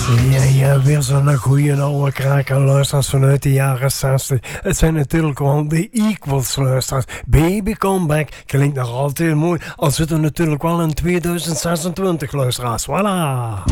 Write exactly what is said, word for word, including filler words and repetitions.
Ja, ja, weer zo'n goeie oude kraker luisteraars vanuit de jaren zestig. Het zijn natuurlijk wel de Equals luisteraars. Baby Come Back klinkt nog altijd mooi. Al zitten we natuurlijk wel in tweeduizend zesentwintig luisteraars. Voilà.